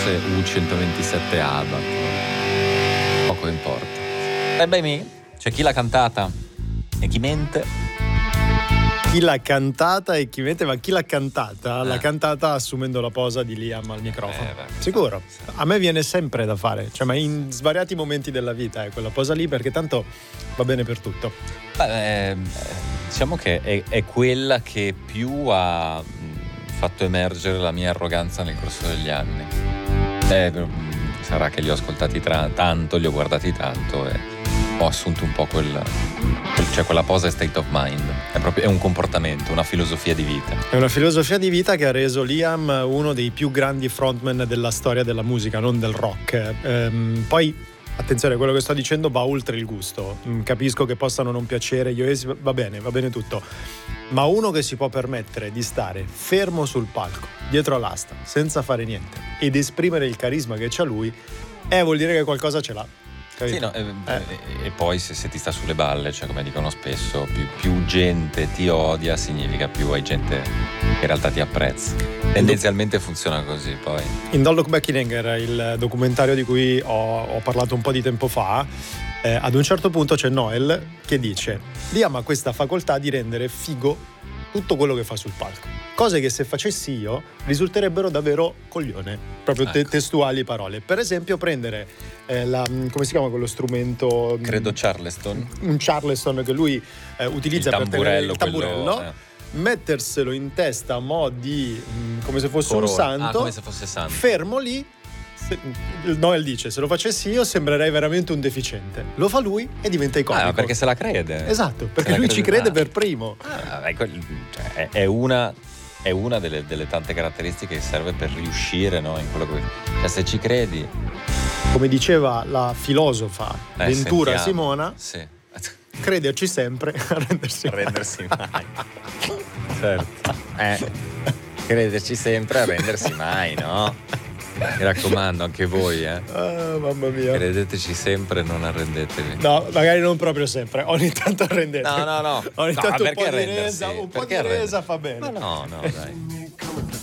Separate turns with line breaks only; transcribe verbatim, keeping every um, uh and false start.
forse U centoventisette ABBA, poco importa. E by Me, c'è chi l'ha cantata e chi mente.
Chi l'ha cantata e chi mente, ma chi l'ha cantata?
Eh.
L'ha cantata assumendo la posa di Liam al microfono.
Eh, beh,
Sicuro. A me viene sempre da fare, cioè, ma in svariati momenti della vita, eh, quella posa lì, perché tanto va bene per tutto.
Beh, eh, diciamo che è, è quella che più ha mh, fatto emergere la mia arroganza nel corso degli anni. Eh, mh, sarà che li ho ascoltati tra, tanto, li ho guardati tanto e ho assunto un po' quel, quel cioè quella posa è state of mind, è proprio è un comportamento, una filosofia di vita.
È una filosofia di vita che ha reso Liam uno dei più grandi frontman della storia della musica, non del rock. Ehm, poi attenzione, quello che sto dicendo va oltre il gusto. Capisco che possano non piacere gli Oasis, va bene, va bene tutto. Ma uno che si può permettere di stare fermo sul palco, dietro all'asta, senza fare niente ed esprimere il carisma che c'ha lui, eh, vuol dire che qualcosa ce l'ha.
Sì, no, e, eh. e poi se, se ti sta sulle balle, cioè come dicono spesso, più, più gente ti odia significa più hai gente che in realtà ti apprezza. Tendenzialmente funziona così poi.
In Don't Look Back in Anger, il documentario di cui ho, ho parlato un po' di tempo fa, eh, ad un certo punto c'è Noel che dice: Liam ha questa facoltà di rendere figo tutto quello che fa sul palco, cose che se facessi io risulterebbero davvero coglione, proprio te-
ecco.
testuali parole. Per esempio prendere eh, la, come si chiama quello strumento?
Credo Charleston.
Un Charleston che lui eh, utilizza
il
per tenere il
tamburello,
tamburello,
quello, eh.
metterselo in testa a mo' di mh, come se fosse
Corona.
un santo,
Ah, come se fosse santo.
fermo lì. Noel dice: se lo facessi io sembrerei veramente un deficiente. Lo fa lui e diventa iconico.
Ah, perché se la crede.
Esatto, perché
Se
lui
la
ci
crede-
crede
ah.
per primo.
Ah, ecco, cioè, è, è una è una delle, delle tante caratteristiche che serve per riuscire, no, in quello che cioè, se ci credi.
Come diceva la filosofa
Eh,
Ventura
sentiamo.
Simona,
Sì.
crederci sempre a rendersi mai.
Rendersi mai. Certo. Eh, crederci sempre a rendersi mai, no? Mi raccomando, anche voi, eh.
Ah, mamma mia.
Credeteci sempre, non arrendetevi.
No, magari non proprio sempre, ogni tanto arrendetevi.
No, no, no.
Ogni
No,
tanto un
perché
po' di
arrendersi?
resa, un po'
Perché
di
arrendersi?
resa fa bene.
Ma no, no, dai.